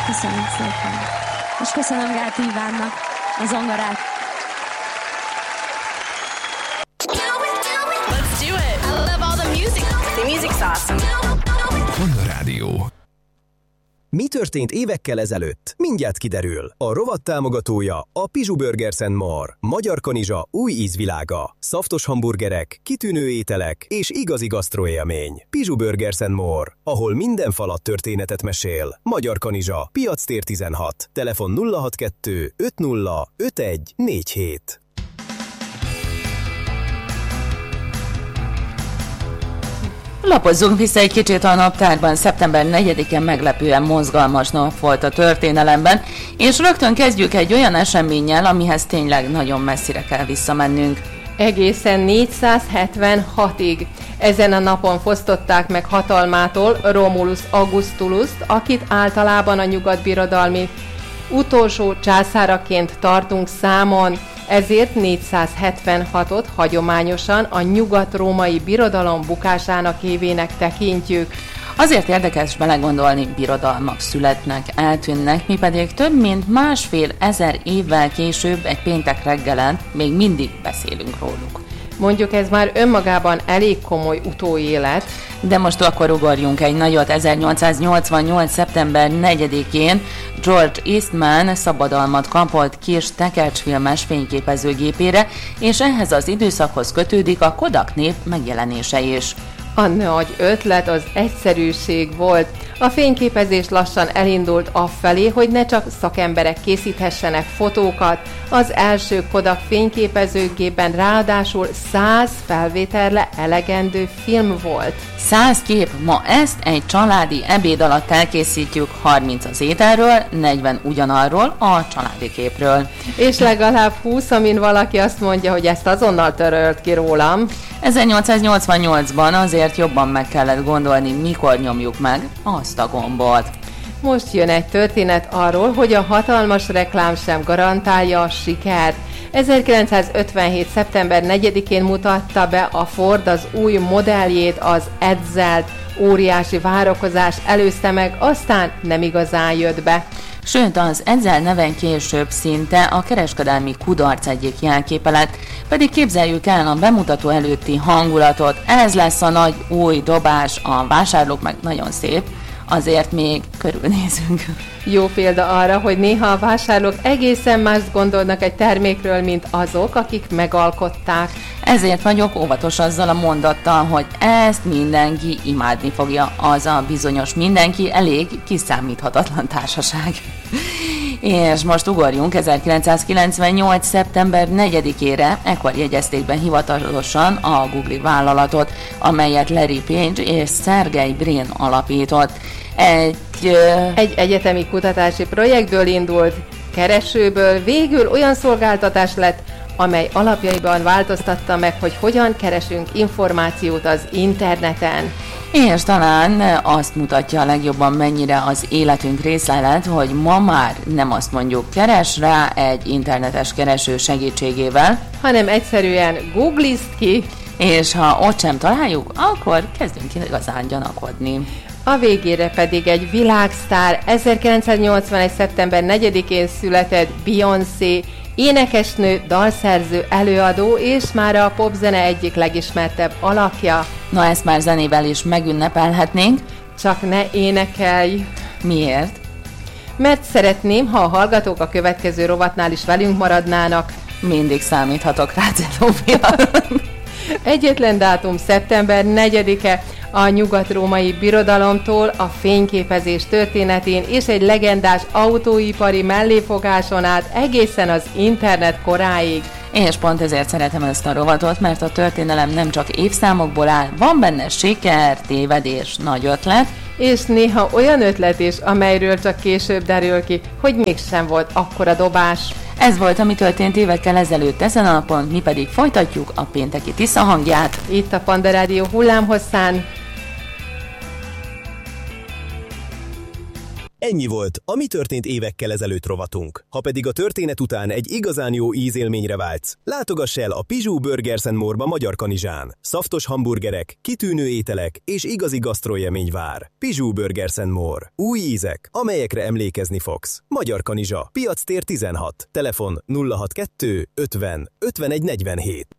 Köszönöm szépen. És köszönöm Gáti Ivánnak a zongorát. Let's do it. I love all the music. The music's awesome. Manna Rádió. Mi történt évekkel ezelőtt? Mindjárt kiderül. A rovat támogatója a Pizsu Burgers & More. Magyar kanizsa új ízvilága. Szaftos hamburgerek, kitűnő ételek és igazi gasztroélmény. Pizsu Burgers & More, ahol minden falat történetet mesél. Magyar kanizsa, Piactér 16. Telefon 062 50 51 47. Lapozzunk vissza egy kicsit a naptárban. Szeptember 4-én meglepően mozgalmas nap volt a történelemben, és rögtön kezdjük egy olyan eseménnyel, amihez tényleg nagyon messzire kell visszamennünk. Egészen 476-ig. Ezen a napon fosztották meg hatalmától Romulus Augustulust, akit általában a nyugatbirodalmi utolsó császáraként tartunk számon, ezért 476-ot hagyományosan a nyugat-római birodalom bukásának évének tekintjük. Azért érdekes belegondolni, birodalmak születnek, eltűnnek, mi pedig több mint 1500 évvel később egy péntek reggelen még mindig beszélünk róluk. Mondjuk ez már önmagában elég komoly utóélet. De most akkor ugorjunk egy nagyot. 1888. szeptember 4-én George Eastman szabadalmat kapott kis tekercsfilmes fényképezőgépére, és ehhez az időszakhoz kötődik a Kodak név megjelenése is. A nagy ötlet az egyszerűség volt. A fényképezés lassan elindult afelé, hogy ne csak szakemberek készíthessenek fotókat. Az első Kodak fényképezőgépben ráadásul 100 felvételre elegendő film volt. 100 kép, ma ezt egy családi ebéd alatt elkészítjük, 30 az ételről, 40 ugyanarról a családi képről. És legalább 20, amin valaki azt mondja, hogy ezt azonnal törölt ki rólam. 1888-ban azért jobban meg kellett gondolni, mikor nyomjuk meg azt a gombot. Most jön egy történet arról, hogy a hatalmas reklám sem garantálja a sikert. 1957. szeptember 4-én mutatta be a Ford az új modelljét, az Edselt. Óriási várakozás előzte meg, aztán nem igazán jött be. Sőt, az Edsel neven később szinte a kereskedelmi kudarc egyik jelképe lett, pedig képzeljük el a bemutató előtti hangulatot, ez lesz a nagy új dobás, a vásárlók meg nagyon szép, azért még körülnézünk. Jó példa arra, hogy néha a vásárlók egészen mást gondolnak egy termékről, mint azok, akik megalkották. Ezért vagyok óvatos azzal a mondattal, hogy ezt mindenki imádni fogja. Az a bizonyos mindenki elég kiszámíthatatlan társaság. És most ugorjunk 1998. szeptember 4-ére, ekkor jegyezték be hivatalosan a Google vállalatot, amelyet Larry Page és Sergey Brin alapított. Egy egyetemi kutatási projektből indult keresőből végül olyan szolgáltatás lett, amely alapjaiban változtatta meg, hogy hogyan keresünk információt az interneten. És talán azt mutatja a legjobban, mennyire az életünk része lett, hogy ma már nem azt mondjuk, keres rá egy internetes kereső segítségével, hanem egyszerűen googlizd ki, és ha ott sem találjuk, akkor kezdünk igazán gyanakodni. A végére pedig egy világsztár, 1981. szeptember 4-én született Beyoncé, énekesnő, dalszerző, előadó, és már a popzene egyik legismertebb alakja. Na, ezt már zenével is megünnepelhetnénk. Csak ne énekelj! Miért? Mert szeretném, ha a hallgatók a következő rovatnál is velünk maradnának. Mindig számíthatok rá, Zenóbia. Egyetlen dátum szeptember 4-e, a nyugat-római birodalomtól a fényképezés történetén és egy legendás autóipari melléfogáson át egészen az internet koráig. És pont ezért szeretem ezt a rovatot, mert a történelem nem csak évszámokból áll, van benne siker, tévedés, nagy ötlet, és néha olyan ötlet is, amelyről csak később derül ki, hogy mégsem volt akkora dobás. Ez volt, ami történt évekkel ezelőtt ezen a napon, mi pedig folytatjuk a pénteki Tisza hangját. Itt a Panda Rádió hullámhosszán. Ennyi volt a Mi történt évekkel ezelőtt rovatunk. Ha pedig a történet után egy igazán jó ízélményre vágysz, látogass el a Pizsú Burgers & More-ba Magyarkanizsán. Szaftos hamburgerek, kitűnő ételek és igazi gasztroélmény vár. Pizsú Burgers & More. Új ízek, amelyekre emlékezni fogsz. Magyarkanizsa, Piactér 16, telefon 062 50 51 47.